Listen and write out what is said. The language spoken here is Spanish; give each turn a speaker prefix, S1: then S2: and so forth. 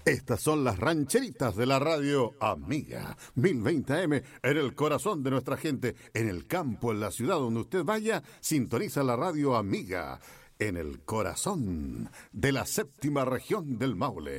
S1: Estas son las rancheritas de la radio Amiga 1020 AM, en el corazón de nuestra gente, en el campo, en la ciudad, donde usted vaya, sintoniza la radio Amiga, en el corazón de la séptima región del Maule.